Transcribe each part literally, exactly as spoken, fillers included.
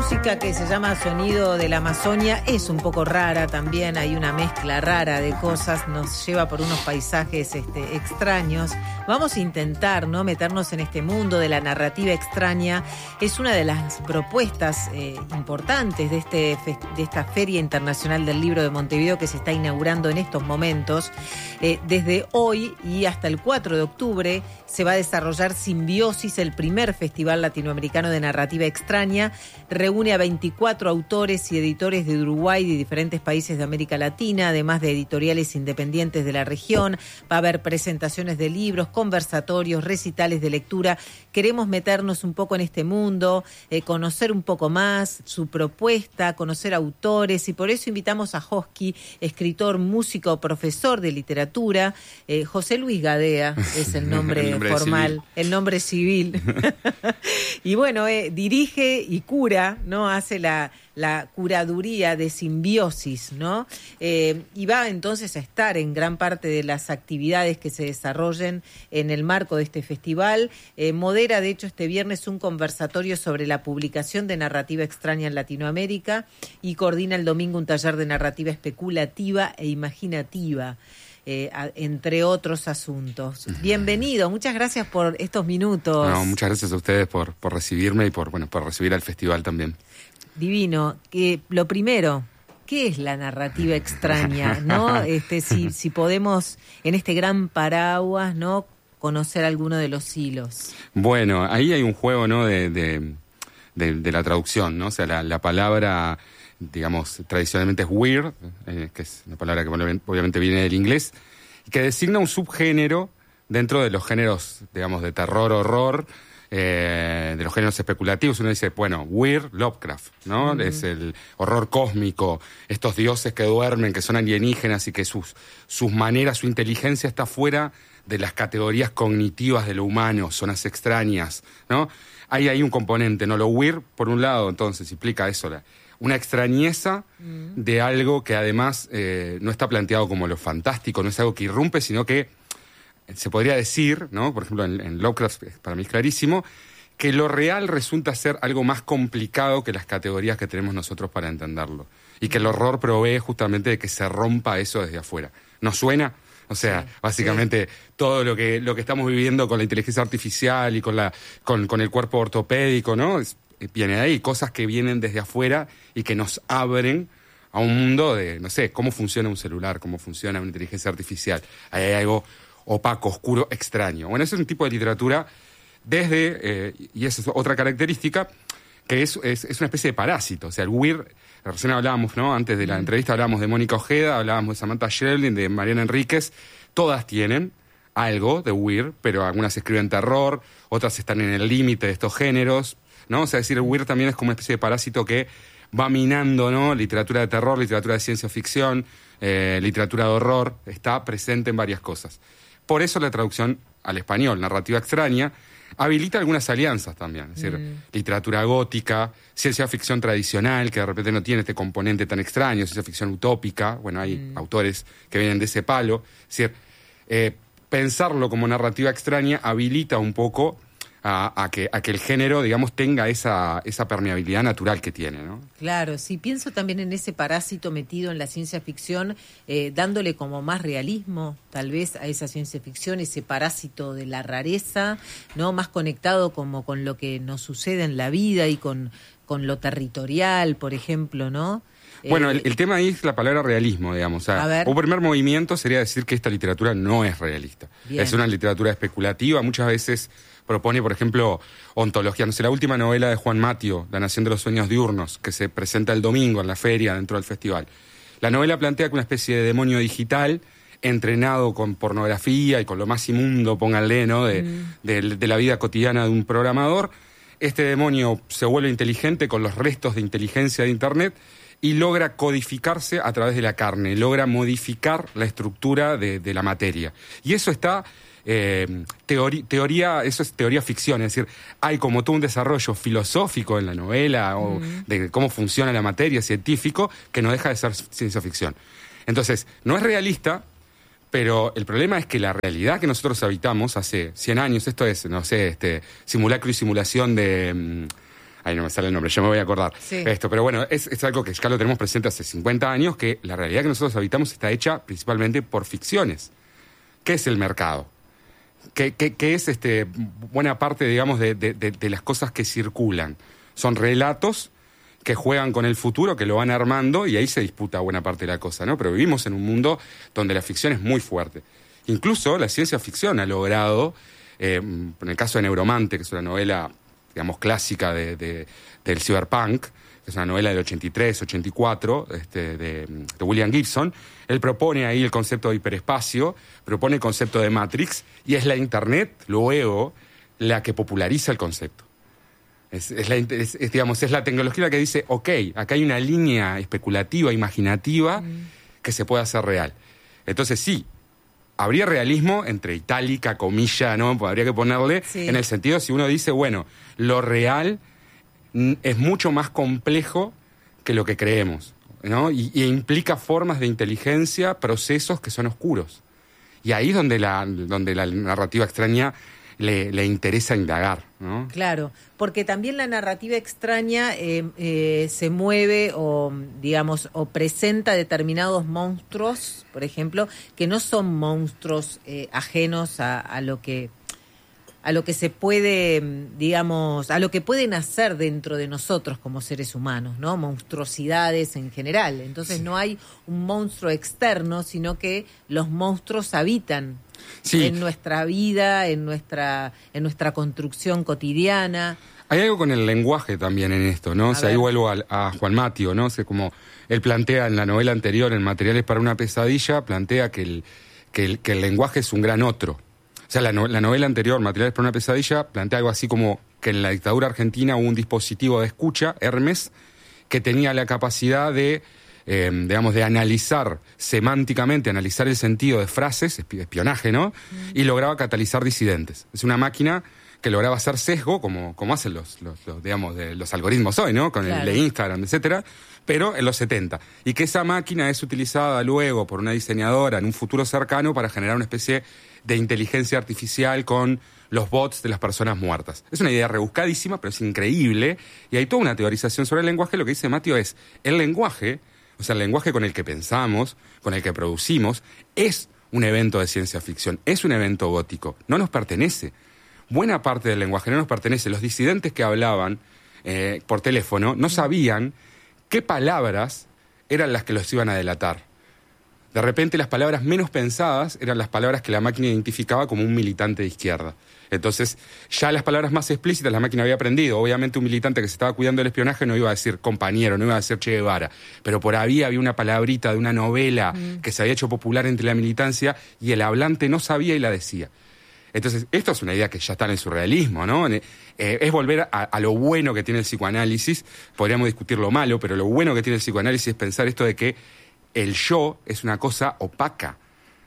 música que se llama Sonido de la Amazonia es un poco rara también, hay una mezcla rara de cosas, nos lleva por unos paisajes este, extraños. Vamos a intentar, ¿no?, meternos en este mundo de la narrativa extraña. Es una de las propuestas eh, importantes de, este, de esta Feria Internacional del Libro de Montevideo que se está inaugurando en estos momentos. Eh, desde hoy y hasta el cuatro de octubre se va a desarrollar Simbiosis, el primer festival latinoamericano de narrativa extraña. Reúne a veinticuatro autores y editores de Uruguay y de diferentes países de América Latina, además de editoriales independientes de la región. Va a haber presentaciones de libros, conversatorios, recitales de lectura. Queremos meternos un poco en este mundo, eh, conocer un poco más su propuesta, conocer autores, y por eso invitamos a Josqui, escritor, músico, profesor de literatura. Eh, José Luis Gadea es el nombre, el nombre formal, civil. el nombre civil. Y bueno, eh, dirige y cura, ¿no? Hace la, la curaduría de Simbiosis, ¿no? Eh, y va entonces a estar en gran parte de las actividades que se desarrollen en el marco de este festival. Eh, modera, de hecho, este viernes un conversatorio sobre la publicación de narrativa extraña en Latinoamérica y coordina el domingo un taller de narrativa especulativa e imaginativa. Eh, a, entre otros asuntos. Bienvenido, muchas gracias por estos minutos. No, muchas gracias a ustedes por, por recibirme y por, bueno, por recibir al festival también. Divino. Que, lo primero, ¿qué es la narrativa extraña? ¿No? Este, si, si podemos, en este gran paraguas, ¿no?, conocer alguno de los hilos. Bueno, ahí hay un juego, ¿no?, de, de, de, de la traducción, ¿no? O sea, la, la palabra, digamos, tradicionalmente es weird, eh, que es una palabra que obviamente viene del inglés, y que designa un subgénero dentro de los géneros, digamos, de terror, horror, eh, de los géneros especulativos. Uno dice, bueno, weird, Lovecraft, ¿no? Mm. Es el horror cósmico, estos dioses que duermen, que son alienígenas y que sus, sus maneras, su inteligencia está fuera de las categorías cognitivas de lo humano, zonas extrañas, ¿no? Hay ahí un componente, ¿no? Lo weird, por un lado, entonces, implica eso, la una extrañeza mm. de algo que además eh, no está planteado como lo fantástico, no es algo que irrumpe, sino que se podría decir, ¿no?, por ejemplo, en, en Lovecraft, para mí es clarísimo, que lo real resulta ser algo más complicado que las categorías que tenemos nosotros para entenderlo. Y que el horror provee justamente de que se rompa eso desde afuera. ¿Nos suena? O sea, sí, básicamente sí. todo lo que, lo que estamos viviendo con la inteligencia artificial y con, la, con, con el cuerpo ortopédico, ¿no?, es, viene de ahí, cosas que vienen desde afuera y que nos abren a un mundo de, no sé, cómo funciona un celular, cómo funciona una inteligencia artificial. Ahí hay algo opaco, oscuro, extraño. Bueno, ese es un tipo de literatura desde, eh, y esa es otra característica, que es, es, es una especie de parásito. O sea, el weird, recién hablábamos, ¿no?, antes de la entrevista hablábamos de Mónica Ojeda, hablábamos de Samantha Schweblin, de Mariana Enríquez. Todas tienen algo de weird, pero algunas escriben terror, otras están en el límite de estos géneros, ¿no? O sea, decir, el weird también es como una especie de parásito que va minando, ¿no?, literatura de terror, literatura de ciencia ficción, eh, literatura de horror, está presente en varias cosas. Por eso la traducción al español, narrativa extraña, habilita algunas alianzas también. Es decir, mm. literatura gótica, ciencia ficción tradicional, que de repente no tiene este componente tan extraño, ciencia ficción utópica. Bueno, hay mm. autores que vienen de ese palo. Es decir, eh, pensarlo como narrativa extraña habilita un poco A, a, que, a que el género, digamos, tenga esa, esa permeabilidad natural que tiene, ¿no? Claro, sí, pienso también en ese parásito metido en la ciencia ficción, eh, dándole como más realismo, tal vez, a esa ciencia ficción, ese parásito de la rareza, ¿no?, más conectado como con lo que nos sucede en la vida y con, con lo territorial, por ejemplo, ¿no? Bueno, el, el tema ahí es la palabra realismo, digamos. O sea, un primer movimiento sería decir que esta literatura no es realista. Bien. Es una literatura especulativa, muchas veces propone, por ejemplo, ontología. No sé, la última novela de Juan Matio, La Nación de los Sueños Diurnos, que se presenta el domingo en la feria dentro del festival. La novela plantea que una especie de demonio digital, entrenado con pornografía y con lo más inmundo, pónganle, ¿no?, de, mm. de, de la vida cotidiana de un programador, este demonio se vuelve inteligente con los restos de inteligencia de Internet y logra codificarse a través de la carne, logra modificar la estructura de, de la materia. Y eso está... Eh, teoría, teoría, eso es teoría ficción, es decir, hay como todo un desarrollo filosófico en la novela o mm. de cómo funciona la materia, científico, que no deja de ser ciencia ficción. Entonces, no es realista, pero el problema es que la realidad que nosotros habitamos hace cien años, esto es, no sé, este simulacro y simulación de... Ahí no me sale el nombre, yo me voy a acordar. Sí. Esto, pero bueno, es, es algo que ya lo tenemos presente hace cincuenta años, que la realidad que nosotros habitamos está hecha principalmente por ficciones. ¿Qué es el mercado? ¿Qué, qué, qué es este, buena parte, digamos, de, de, de, de las cosas que circulan? Son relatos que juegan con el futuro, que lo van armando, y ahí se disputa buena parte de la cosa, ¿no? Pero vivimos en un mundo donde la ficción es muy fuerte. Incluso la ciencia ficción ha logrado, eh, en el caso de Neuromante, que es una novela, digamos, clásica de, de, del cyberpunk, que es una novela del ochenta y tres, ochenta y cuatro, este, de, de William Gibson, él propone ahí el concepto de hiperespacio, propone el concepto de Matrix, y es la Internet, luego, la que populariza el concepto. Es, es, la, es, es, digamos, es la tecnología la que dice, ok, acá hay una línea especulativa, imaginativa, mm. que se puede hacer real. Entonces sí, habría realismo entre itálica, comilla, ¿no? Habría que ponerle, sí. en el sentido si uno dice, bueno, lo real es mucho más complejo que lo que creemos, ¿no? Y, y implica formas de inteligencia, procesos que son oscuros. Y ahí es donde la, donde la narrativa extraña Le, le interesa indagar, ¿no? Claro, porque también la narrativa extraña eh, eh, se mueve o, digamos, o presenta determinados monstruos, por ejemplo, que no son monstruos eh, ajenos a, a lo que a lo que se puede, digamos, a lo que pueden hacer dentro de nosotros como seres humanos, ¿no? Monstruosidades en general. Entonces sí. no hay un monstruo externo, sino que los monstruos habitan sí. en nuestra vida, en nuestra, en nuestra construcción cotidiana. Hay algo con el lenguaje también en esto, ¿no? A o sea, ver. Ahí vuelvo a, a Juan Matio, ¿no? O sea, como él plantea en la novela anterior, en Materiales para una pesadilla, plantea que el, que el, que el lenguaje es un gran otro. O sea, la, no, la novela anterior, Materiales para una pesadilla, plantea algo así como que en la dictadura argentina hubo un dispositivo de escucha, Hermes, que tenía la capacidad de, eh, digamos, de analizar semánticamente, analizar el sentido de frases, espionaje, ¿no? Mm. Y lograba catalizar disidentes. Es una máquina que lograba hacer sesgo, como, como hacen los, los, los, digamos, de, los algoritmos hoy, ¿no? Con claro. el de Instagram, etcétera, pero en los setenta. Y que esa máquina es utilizada luego por una diseñadora en un futuro cercano para generar una especie de inteligencia artificial con los bots de las personas muertas. Es una idea rebuscadísima, pero es increíble, y hay toda una teorización sobre el lenguaje. Lo que dice Mateo es, el lenguaje, o sea, el lenguaje con el que pensamos, con el que producimos, es un evento de ciencia ficción, es un evento gótico, no nos pertenece. Buena parte del lenguaje no nos pertenece. Los disidentes que hablaban eh, por teléfono no sabían qué palabras eran las que los iban a delatar. De repente las palabras menos pensadas eran las palabras que la máquina identificaba como un militante de izquierda. Entonces, ya las palabras más explícitas la máquina había aprendido. Obviamente un militante que se estaba cuidando del espionaje no iba a decir compañero, no iba a decir Che Guevara. Pero por ahí había una palabrita de una novela mm. que se había hecho popular entre la militancia y el hablante no sabía y la decía. Entonces, esto es una idea que ya está en el surrealismo, ¿no? Eh, es volver a, a lo bueno que tiene el psicoanálisis. Podríamos discutir lo malo, pero lo bueno que tiene el psicoanálisis es pensar esto de que el yo es una cosa opaca.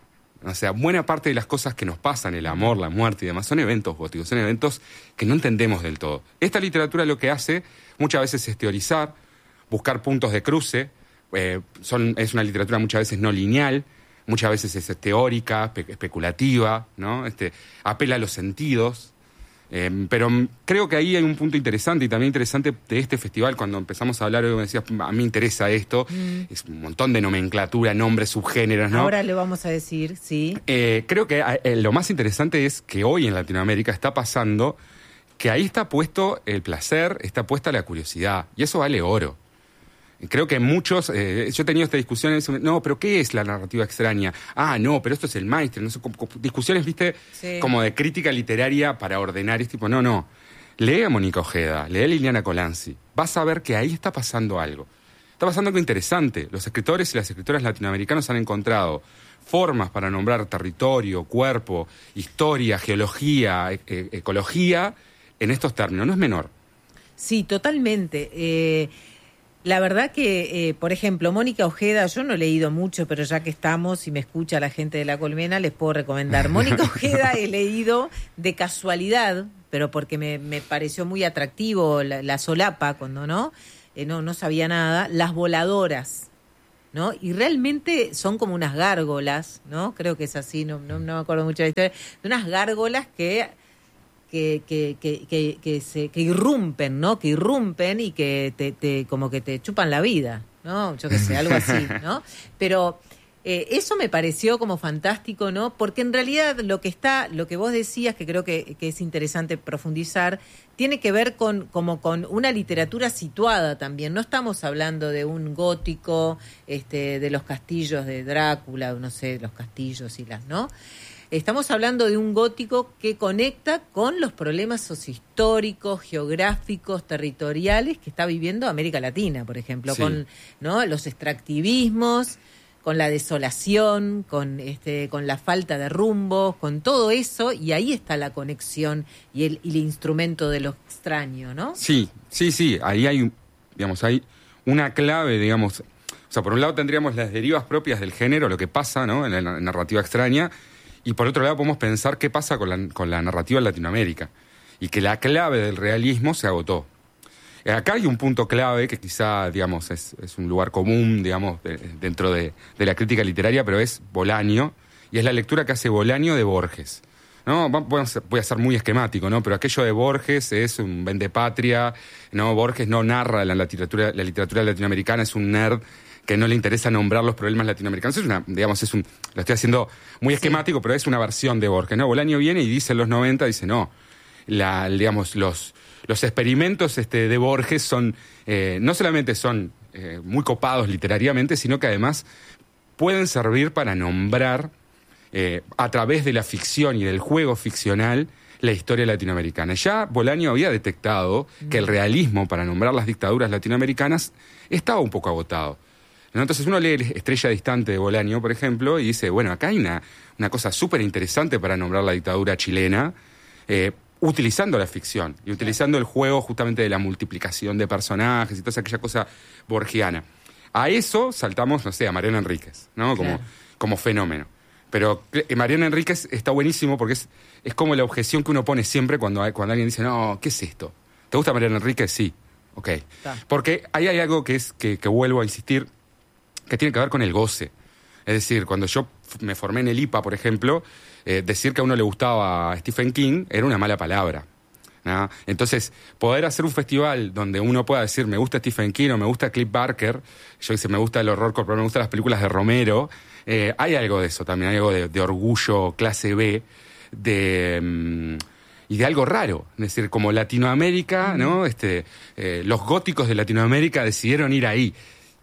O sea, buena parte de las cosas que nos pasan, el amor, la muerte y demás, son eventos góticos, son eventos que no entendemos del todo. Esta literatura lo que hace muchas veces es teorizar, buscar puntos de cruce. Eh, son, es una literatura muchas veces no lineal, muchas veces es teórica, espe- especulativa, ¿no? Este, apela a los sentidos. Eh, pero creo que ahí hay un punto interesante y también interesante de este festival. Cuando empezamos a hablar, hoy me decías, a mí me interesa esto, mm. es un montón de nomenclatura, nombres, subgéneros, ¿no? Ahora le vamos a decir, sí. Eh, creo que eh, lo más interesante es que hoy en Latinoamérica está pasando que ahí está puesto el placer, está puesta la curiosidad, y eso vale oro. Creo que muchos, eh, yo he tenido esta discusión, no, pero ¿qué es la narrativa extraña? Ah, no, pero esto es el Maestro, no sé, como, como, discusiones, viste, sí. como de crítica literaria para ordenar, es tipo, no, no, lee a Mónica Ojeda, lee a Liliana Colanzi, vas a ver que ahí está pasando algo. Está pasando algo interesante. Los escritores y las escritoras latinoamericanos han encontrado formas para nombrar territorio, cuerpo, historia, geología, e- e- ecología, en estos términos, no es menor. Sí, totalmente. Eh... La verdad que, eh, por ejemplo, Mónica Ojeda, yo no he leído mucho, pero ya que estamos y me escucha la gente de La Colmena, les puedo recomendar. Mónica Ojeda he leído de casualidad, pero porque me, me pareció muy atractivo la, la solapa, cuando no, eh, no, no sabía nada, Las Voladoras, ¿no? Y realmente son como unas gárgolas, ¿no? Creo que es así, no, no, no me acuerdo mucho de la historia, de unas gárgolas que que, que, que, que, que, se, que irrumpen, ¿no? Que irrumpen y que te, te como que te chupan la vida, ¿no? Yo qué sé, algo así, ¿no? Pero eh, eso me pareció como fantástico, ¿no? Porque en realidad lo que está, lo que vos decías, que creo que, que es interesante profundizar, tiene que ver con como con una literatura situada también. No estamos hablando de un gótico, este, de los castillos de Drácula, no sé, los castillos y las, ¿no? Estamos hablando de un gótico que conecta con los problemas sociohistóricos, geográficos, territoriales que está viviendo América Latina, por ejemplo, sí. con ¿no? los extractivismos, con la desolación, con este, con la falta de rumbos, con todo eso, y ahí está la conexión y el, y el instrumento de lo extraño, ¿no? Sí, sí, sí, ahí hay, digamos, hay una clave, digamos, o sea, por un lado tendríamos las derivas propias del género, lo que pasa, ¿no? En la narrativa extraña. Y por otro lado podemos pensar qué pasa con la, con la narrativa en Latinoamérica y que la clave del realismo se agotó. Acá hay un punto clave que quizá, digamos, es, es un lugar común, digamos, de, dentro de, de la crítica literaria, pero es Bolaño, y es la lectura que hace Bolaño de Borges. ¿No? Voy a ser muy esquemático, ¿no? Pero aquello de Borges es un vendepatria, ¿no? Borges no narra la literatura, la literatura latinoamericana, es un nerd que no le interesa nombrar los problemas latinoamericanos. Es una, digamos, es un, lo estoy haciendo muy esquemático, sí. pero es una versión de Borges, ¿no? Bolaño viene y dice en los noventa, dice, no, la, digamos, los, los experimentos este, de Borges son, eh, no solamente son eh, muy copados literariamente, sino que además pueden servir para nombrar, eh, a través de la ficción y del juego ficcional, la historia latinoamericana. Ya Bolaño había detectado mm. que el realismo para nombrar las dictaduras latinoamericanas estaba un poco agotado. ¿No? Entonces uno lee Estrella Distante de Bolaño, por ejemplo, y dice, bueno, acá hay una, una cosa súper interesante para nombrar la dictadura chilena, eh, utilizando la ficción y utilizando el juego justamente de la multiplicación de personajes y toda aquella cosa borgiana. A eso saltamos, no sé, a Mariano Enríquez, ¿no? Como, claro. como fenómeno. Pero eh, Mariano Enríquez está buenísimo porque es, es como la objeción que uno pone siempre cuando, hay, cuando alguien dice, no, ¿qué es esto? ¿Te gusta Mariano Enríquez? Sí. Ok. Está. Porque ahí hay algo que, es, que, que vuelvo a insistir, que tiene que ver con el goce. Es decir, cuando yo me formé en el I P A, por ejemplo, eh, decir que a uno le gustaba Stephen King era una mala palabra, ¿no? Entonces, poder hacer un festival donde uno pueda decir me gusta Stephen King o me gusta Clive Barker, yo dice me gusta el horror corporal, me gustan las películas de Romero, eh, hay algo de eso también, hay algo de, de orgullo clase B, de... Um, y de algo raro, es decir, como Latinoamérica, ¿no? Este, eh, los góticos de Latinoamérica decidieron ir ahí.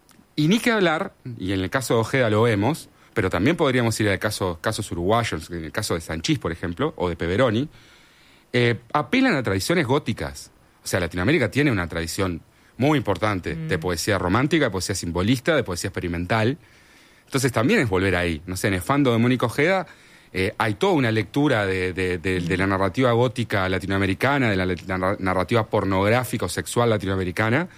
Y ni que hablar, y en el caso de Ojeda lo vemos, pero también podríamos ir a casos, casos uruguayos, en el caso de Sanchís, por ejemplo, o de Peveroni, eh, apelan a tradiciones góticas. O sea, Latinoamérica tiene una tradición muy importante mm. de poesía romántica, de poesía simbolista, de poesía experimental. Entonces también es volver ahí. No sé, en el fando de Mónica Ojeda eh, hay toda una lectura de, de, de, de la narrativa gótica latinoamericana, de la, la narrativa pornográfica o sexual latinoamericana,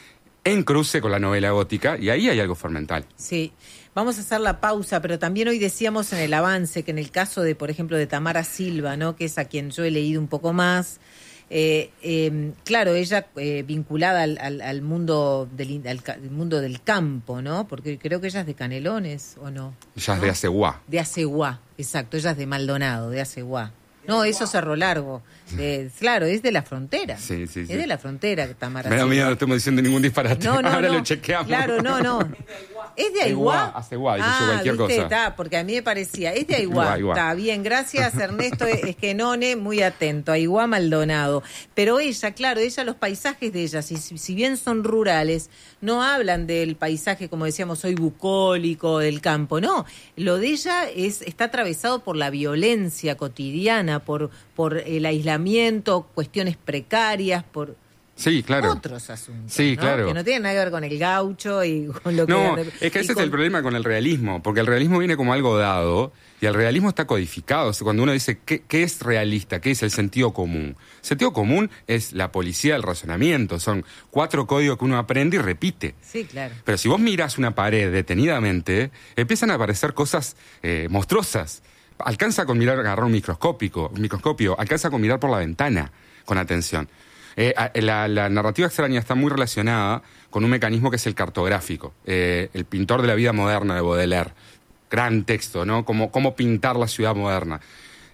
en cruce con la novela gótica, y ahí hay algo fundamental. Sí, vamos a hacer la pausa, pero también hoy decíamos en el avance que en el caso de, por ejemplo, de Tamara Silva, ¿no? Que es a quien yo he leído un poco más, eh, eh, claro, ella eh, vinculada al, al, al mundo del al, al mundo del campo, ¿no? Porque creo que ella es de Canelones, ¿o no? Ella es ¿no? de Aceguá. De Aceguá, exacto, ella es de Maldonado, de Aceguá. No, eso Cerro Largo. De, claro, es de la frontera. Sí, sí, sí. Es de la frontera, Tamara. Me da miedo, no estamos diciendo ningún disparate. No, no, Ahora no. lo chequeamos. Claro, no, no. ¿Es de Aiguá? Aceguá, dice ah, yo cualquier viste, cosa. Está, porque a mí me parecía. Es de Aiguá. Está bien, gracias Ernesto Esquenone, muy atento. Aiguá Maldonado. Pero ella, claro, ella, los paisajes de ella, si, si bien son rurales, no hablan del paisaje, como decíamos hoy, bucólico, del campo. No, lo de ella es está atravesado por la violencia cotidiana, por, por el aislamiento, cuestiones precarias, por... Sí, claro. Otros asuntos, sí, ¿no? claro. Que no tienen nada que ver con el gaucho y con lo que... No, es que ese con... es el problema con el realismo, porque el realismo viene como algo dado y el realismo está codificado. O sea, cuando uno dice, ¿qué, qué es realista? ¿Qué es el sentido común? El sentido común es la policía del razonamiento. Son cuatro códigos que uno aprende y repite. Sí, claro. Pero si vos mirás una pared detenidamente, empiezan a aparecer cosas eh, monstruosas. Alcanza con mirar, agarrar un microscópico, un microscopio, alcanza con mirar por la ventana con atención. Eh, la, la narrativa extraña está muy relacionada con un mecanismo que es el cartográfico. Eh, el pintor de la vida moderna de Baudelaire. Gran texto, ¿no? Cómo, cómo pintar la ciudad moderna.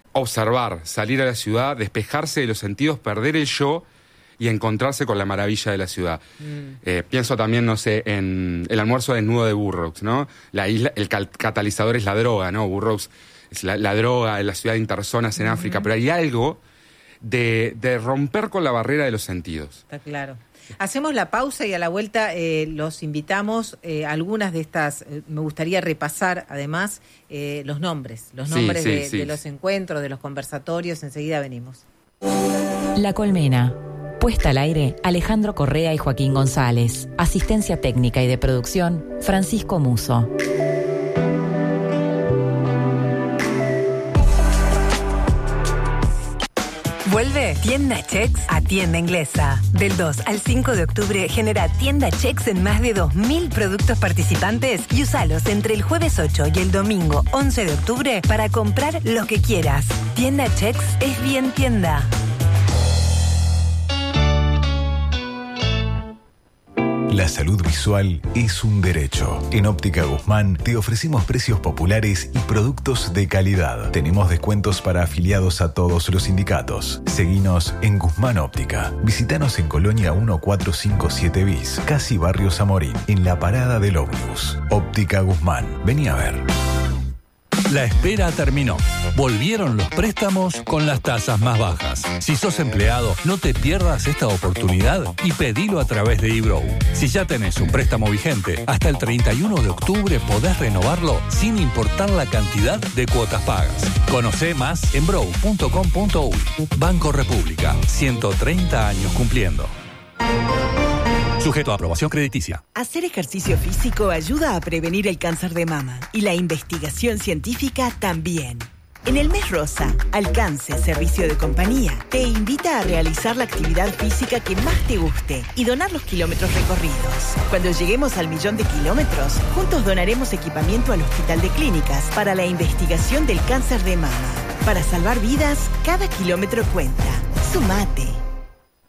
observar, salir a la ciudad, despejarse de los sentidos, perder el yo y encontrarse con la maravilla de la ciudad. Mm. Eh, pienso también, no sé, en El almuerzo desnudo de Burroughs, ¿no? La isla, el cal- catalizador es la droga, ¿no? Burroughs es la, la droga en la ciudad de Interzonas en mm-hmm. África, pero hay algo de, de romper con la barrera de los sentidos. Está claro. Hacemos la pausa y a la vuelta eh, los invitamos, eh, algunas de estas, eh, me gustaría repasar además eh, los nombres, los nombres sí, sí, de, sí. de los encuentros, de los conversatorios, enseguida venimos. La Colmena. Puesta al aire, Alejandro Correa y Joaquín González. Asistencia técnica y de producción, Francisco Muso. Vuelve Tienda Chex a Tienda Inglesa. Del dos al cinco de octubre genera Tienda Chex en más de dos mil productos participantes y usalos entre el jueves ocho y el domingo once de octubre para comprar lo que quieras. Tienda Chex es bien tienda. La salud visual es un derecho. En Óptica Guzmán te ofrecemos precios populares y productos de calidad. Tenemos descuentos para afiliados a todos los sindicatos. Seguinos en Guzmán Óptica. Visítanos en Colonia mil cuatrocientos cincuenta y siete bis, casi Barrio Zamorín, en la parada del ómnibus. Óptica Guzmán. Vení a ver. La espera terminó. Volvieron los préstamos con las tasas más bajas. Si sos empleado, no te pierdas esta oportunidad y pedilo a través de eBrow. Si ya tenés un préstamo vigente, hasta el treinta y uno de octubre podés renovarlo sin importar la cantidad de cuotas pagas. Conocé más en brow punto com punto uy. Banco República, ciento treinta años cumpliendo. Sujeto a aprobación crediticia. Hacer ejercicio físico ayuda a prevenir el cáncer de mama y la investigación científica también. En el mes rosa, Alcance Servicio de Compañía te invita a realizar la actividad física que más te guste y donar los kilómetros recorridos. Cuando lleguemos al millón de kilómetros, juntos donaremos equipamiento al Hospital de Clínicas para la investigación del cáncer de mama. Para salvar vidas, cada kilómetro cuenta. Sumate.